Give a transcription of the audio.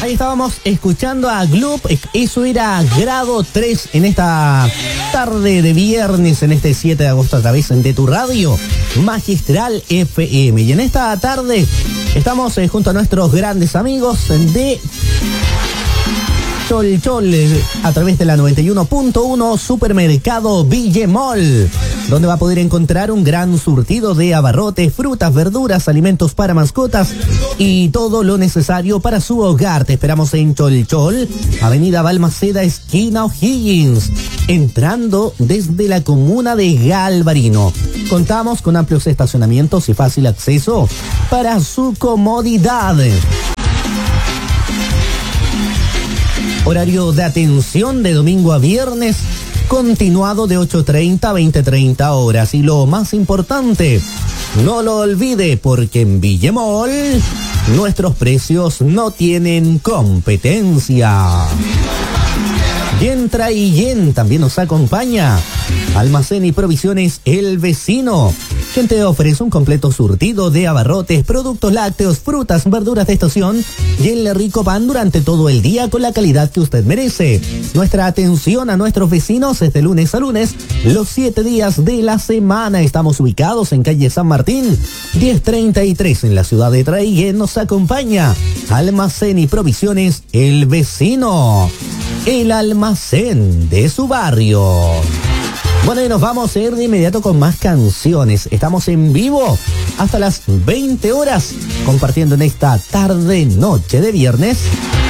Ahí estábamos escuchando a Gloop, eso era grado 3 en esta tarde de viernes, en este 7 de agosto a través de tu radio Magistral FM. Y en esta tarde estamos junto a nuestros grandes amigos de Chol Chol a través de la 91.1 Supermercado Villemol, donde va a poder encontrar un gran surtido de abarrotes, frutas, verduras, alimentos para mascotas y todo lo necesario para su hogar. Te esperamos en Chol Chol, Avenida Balmaceda, esquina O'Higgins, entrando desde la comuna de Galvarino. Contamos con amplios estacionamientos y fácil acceso para su comodidad. Horario de atención de domingo a viernes, continuado de 8:30 a 20:30 horas. Y lo más importante, no lo olvide, porque en Villemol nuestros precios no tienen competencia. Yentra y Yen también nos acompaña. Almacén y provisiones El Vecino, quien te ofrece un completo surtido de abarrotes, productos lácteos, frutas, verduras de estación y el rico pan durante todo el día con la calidad que usted merece. Nuestra atención a nuestros vecinos es de lunes a lunes, los 7 días de la semana. Estamos ubicados en calle San Martín, 1033 en la ciudad de Traiguén. Nos acompaña Almacén y provisiones El Vecino, el almacén de su barrio. Bueno, y nos vamos a ir de inmediato con más canciones. Estamos en vivo hasta las 20 horas, compartiendo en esta tarde, noche de viernes,